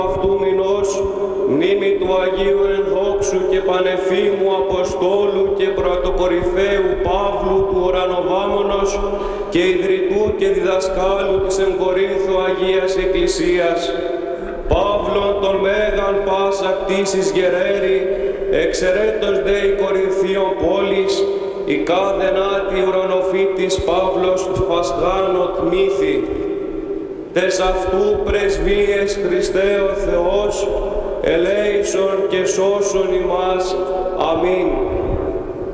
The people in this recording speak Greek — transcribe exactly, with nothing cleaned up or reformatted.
Αυτού μηνός, μνήμη του Αγίου Ενδόξου και Πανεφήμου Αποστόλου και Πρωτοκορυφαίου Παύλου του Ουρανοβάμωνος και ιδρυτού και διδασκάλου της εν Κορίνθου Αγίας Εκκλησίας, Παύλον τον Μέγαν πάσα κτήσης γερέρη, εξαιρέτως δε η Κορινθίων πόλης, η κάδενάτη ουρανοφύτης Παύλος Φασγάνο τμήθη. Τες αυτού πρεσβείες Χριστέ ο Θεός, ελέησον και σώσον ημάς. Αμήν.